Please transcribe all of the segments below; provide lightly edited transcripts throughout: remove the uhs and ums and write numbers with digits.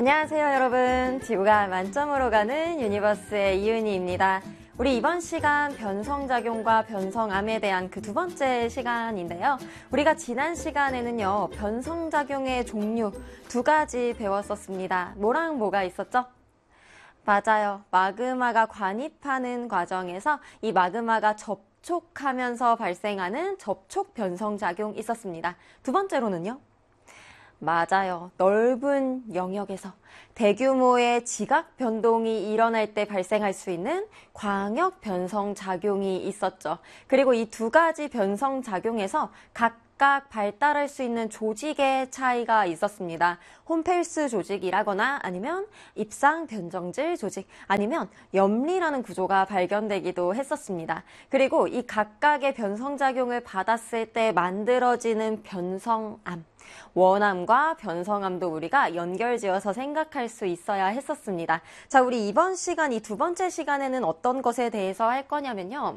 안녕하세요 여러분. 지구가 만점으로 가는 유니버스의 이윤희입니다. 우리 이번 시간 변성작용과 변성암에 대한 그 두 번째 시간인데요. 우리가 지난 시간에는요, 변성작용의 종류 두 가지 배웠었습니다. 뭐랑 뭐가 있었죠? 맞아요. 마그마가 관입하는 과정에서 이 마그마가 접촉하면서 발생하는 접촉 변성작용 있었습니다. 두 번째로는요? 맞아요. 넓은 영역에서 대규모의 지각 변동이 일어날 때 발생할 수 있는 광역 변성 작용이 있었죠. 그리고 이 두 가지 변성 작용에서 각각 발달할 수 있는 조직의 차이가 있었습니다. 홈펠스 조직이라거나 아니면 입상 변정질 조직 아니면 염리라는 구조가 발견되기도 했었습니다. 그리고 이 각각의 변성 작용을 받았을 때 만들어지는 변성암, 원암과 변성암도 우리가 연결지어서 생각할 수 있어야 했었습니다. 자, 우리 이번 시간, 이 두 번째 시간에는 어떤 것에 대해서 할 거냐면요.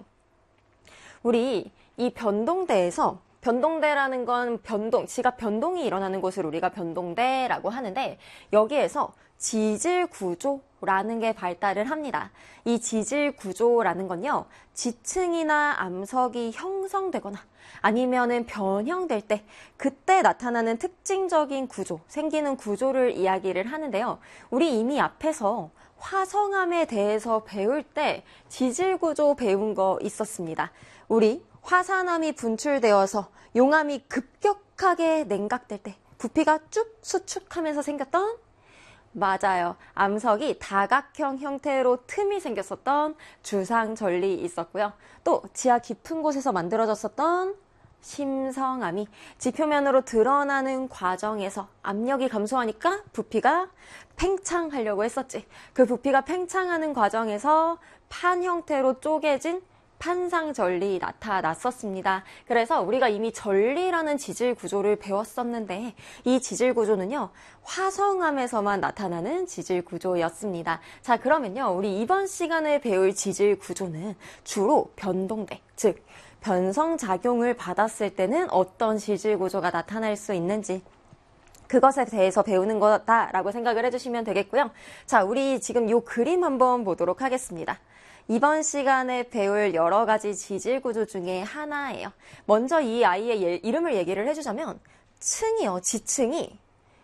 우리 이 변동대에서, 변동대라는 건 지각 변동이 일어나는 곳을 우리가 변동대라고 하는데, 여기에서 지질 구조라는 게 발달을 합니다. 이 지질 구조라는 건요, 지층이나 암석이 형성되거나 아니면은 변형될 때 그때 나타나는 특징적인 구조, 생기는 구조를 이야기를 하는데요. 우리 이미 앞에서 화성암에 대해서 배울 때 지질 구조 배운 거 있었습니다. 우리 화산암이 분출되어서 용암이 급격하게 냉각될 때 부피가 쭉 수축하면서 생겼던, 맞아요. 암석이 다각형 형태로 틈이 생겼었던 주상절리 있었고요. 또 지하 깊은 곳에서 만들어졌었던 심성암이 지표면으로 드러나는 과정에서 압력이 감소하니까 부피가 팽창하려고 했었지. 그 부피가 팽창하는 과정에서 판 형태로 쪼개진 판상절리 나타났었습니다. 그래서 우리가 이미 절리라는 지질 구조를 배웠었는데 이 지질 구조는요, 화성암에서만 나타나는 지질 구조였습니다. 자, 그러면요, 우리 이번 시간에 배울 지질 구조는 주로 변동대, 즉 변성작용을 받았을 때는 어떤 지질 구조가 나타날 수 있는지 그것에 대해서 배우는 거다라고 생각을 해주시면 되겠고요. 자, 우리 지금 이 그림 한번 보도록 하겠습니다. 이번 시간에 배울 여러 가지 지질 구조 중에 하나예요. 먼저 이 아이의 이름을 얘기를 해주자면 층이요, 지층이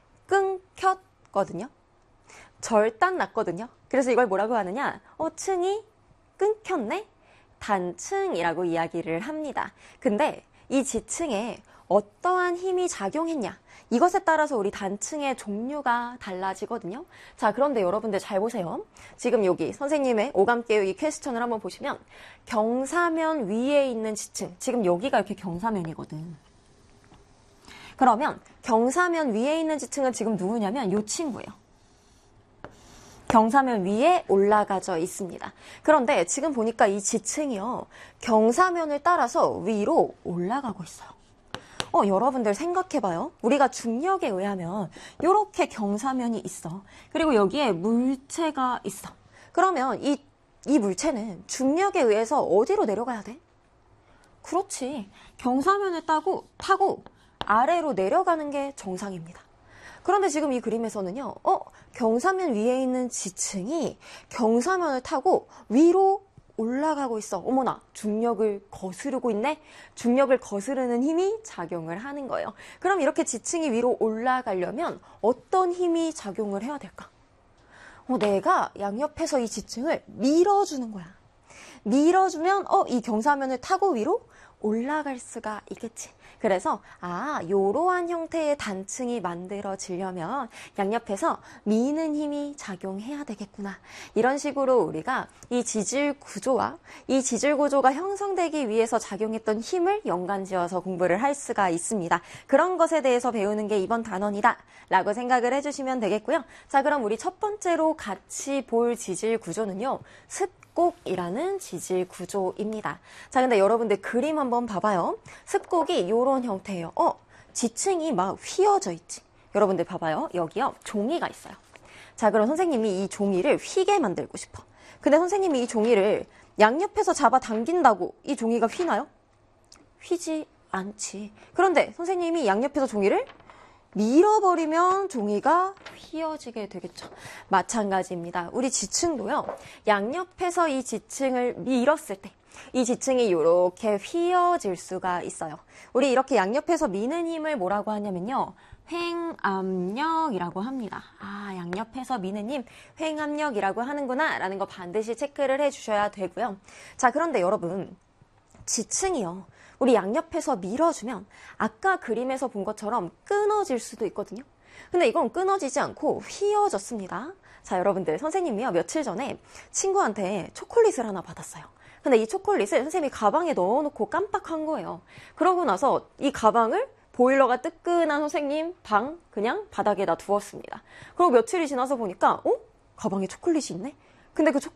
끊겼거든요. 절단 났거든요. 그래서 이걸 뭐라고 하느냐? 층이 끊겼네? 단층이라고 이야기를 합니다. 근데 이 지층에 어떠한 힘이 작용했냐? 이것에 따라서 우리 단층의 종류가 달라지거든요. 자, 그런데 여러분들 잘 보세요. 지금 여기 선생님의 오감깨우기 퀘스천을 한번 보시면 경사면 위에 있는 지층, 지금 여기가 이렇게 경사면이거든. 그러면 경사면 위에 있는 지층은 지금 누구냐면 이 친구예요. 경사면 위에 올라가져 있습니다. 그런데 지금 보니까 이 지층이요, 경사면을 따라서 위로 올라가고 있어요. 여러분들 생각해봐요. 우리가 중력에 의하면 이렇게 경사면이 있어. 그리고 여기에 물체가 있어. 그러면 이 물체는 중력에 의해서 어디로 내려가야 돼? 그렇지. 경사면을 타고 아래로 내려가는 게 정상입니다. 그런데 지금 이 그림에서는요, 경사면 위에 있는 지층이 경사면을 타고 위로 올라가고 있어. 어머나, 중력을 거스르고 있네? 중력을 거스르는 힘이 작용을 하는 거예요. 그럼 이렇게 지층이 위로 올라가려면 어떤 힘이 작용을 해야 될까? 내가 양옆에서 이 지층을 밀어주는 거야. 밀어주면 이 경사면을 타고 위로 올라갈 수가 있겠지. 그래서 이러한 형태의 단층이 만들어지려면 양옆에서 미는 힘이 작용해야 되겠구나. 이런 식으로 우리가 이 지질 구조와 이 지질 구조가 형성되기 위해서 작용했던 힘을 연관지어서 공부를 할 수가 있습니다. 그런 것에 대해서 배우는 게 이번 단원이다 라고 생각을 해주시면 되겠고요. 자, 그럼 우리 첫 번째로 같이 볼 지질 구조는요, 습곡이라는 지질 구조입니다. 자, 근데 여러분들 그림 한번 봐봐요. 습곡이 이런 형태예요. 지층이 막 휘어져 있지. 여러분들 봐봐요. 여기요, 종이가 있어요. 자, 그럼 선생님이 이 종이를 휘게 만들고 싶어. 근데 선생님이 이 종이를 양옆에서 잡아 당긴다고 이 종이가 휘나요? 휘지 않지. 그런데 선생님이 양옆에서 종이를 밀어버리면 종이가 휘어지게 되겠죠. 마찬가지입니다. 우리 지층도요. 양옆에서 이 지층을 밀었을 때 이 지층이 이렇게 휘어질 수가 있어요. 우리 이렇게 양옆에서 미는 힘을 뭐라고 하냐면요. 횡압력이라고 합니다. 양옆에서 미는 힘, 횡압력이라고 하는구나 라는 거 반드시 체크를 해주셔야 되고요. 자, 그런데 여러분, 지층이요. 우리 양옆에서 밀어주면 아까 그림에서 본 것처럼 끊어질 수도 있거든요. 근데 이건 끊어지지 않고 휘어졌습니다. 자, 여러분들, 선생님이요. 며칠 전에 친구한테 초콜릿을 하나 받았어요. 근데 이 초콜릿을 선생님이 가방에 넣어놓고 깜빡한 거예요. 그러고 나서 이 가방을 보일러가 뜨끈한 선생님 방 그냥 바닥에다 두었습니다. 그리고 며칠이 지나서 보니까 가방에 초콜릿이 있네? 근데 그